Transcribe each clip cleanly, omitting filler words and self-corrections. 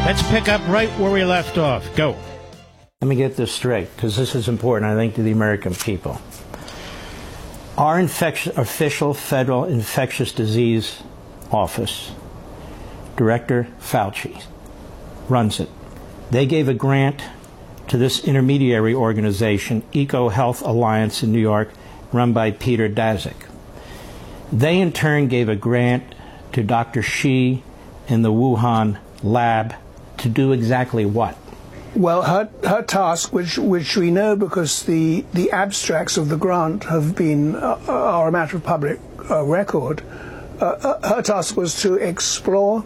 Let's pick up right where we left off. Go. Let me get this straight, because this is important, I think, to the American people. Our official federal infectious disease office, Director Fauci, runs it. They gave a grant to this intermediary organization, EcoHealth Alliance in New York, run by Peter Daszak. They, in turn, gave a grant to Dr. Shi in the Wuhan lab to do exactly what? Well, her task, which we know because the abstracts of the grant have been are a matter of public record. Her task was to explore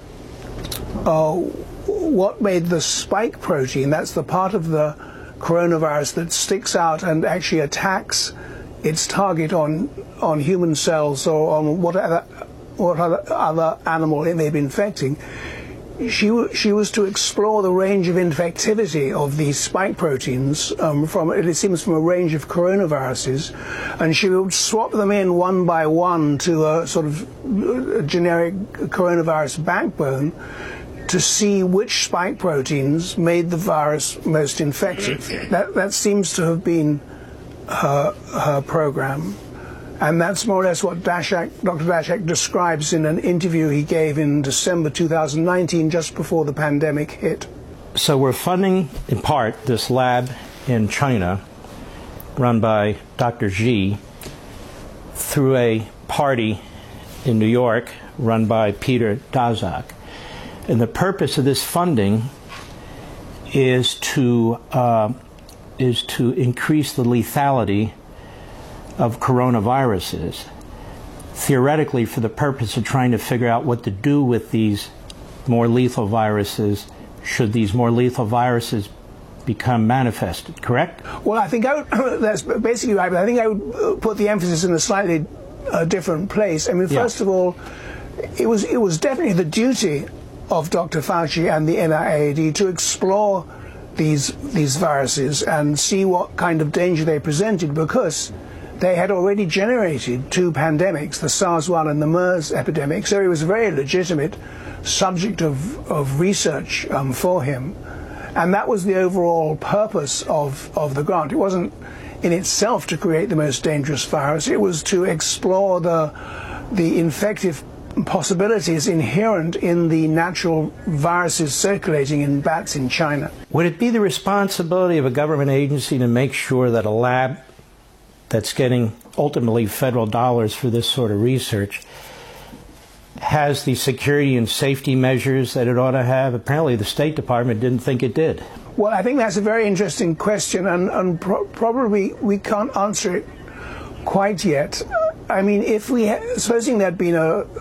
what made the spike protein, that's the part of the coronavirus that sticks out and actually attacks its target on human cells or on what other animal it may be infecting. She was to explore the range of infectivity of these spike proteins it seems from a range of coronaviruses, and she would swap them in one by one to a sort of generic coronavirus backbone to see which spike proteins made the virus most infective. That seems to have been her program. And that's more or less what Dr. Daszak describes in an interview he gave in December 2019, just before the pandemic hit. So we're funding, in part, this lab in China, run by Dr. Xi, through a party in New York, run by Peter Daszak. And the purpose of this funding is to increase the lethality of coronaviruses, theoretically for the purpose of trying to figure out what to do with these more lethal viruses should these more lethal viruses become manifested, correct? Well, I think that's basically right, but I think I would put the emphasis in a slightly different place. I mean, first of all, it was definitely the duty of Dr. Fauci and the NIAID to explore these viruses and see what kind of danger they presented, because they had already generated two pandemics, the SARS-1 and the MERS epidemic, so it was a very legitimate subject of research for him. And that was the overall purpose of the grant. It wasn't in itself to create the most dangerous virus, it was to explore the infective possibilities inherent in the natural viruses circulating in bats in China. Would it be the responsibility of a government agency to make sure that a lab that's getting ultimately federal dollars for this sort of research has the security and safety measures that it ought to have? Apparently the State Department didn't think it did. Well, I think that's a very interesting question, and probably we can't answer it quite yet. I mean, supposing there'd been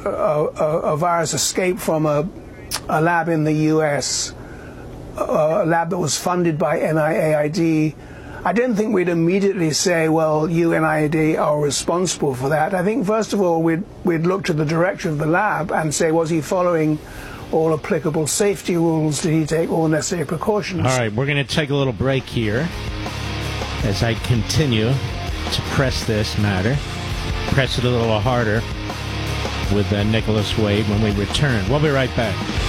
a virus escape from a lab in the US, a lab that was funded by NIAID, I don't think we'd immediately say, well, you NIAID are responsible for that. I think, first of all, we'd look to the director of the lab and say, was he following all applicable safety rules? Did he take all necessary precautions? All right, we're going to take a little break here as I continue to press this matter. Press it a little harder with Nicholas Wade when we return. We'll be right back.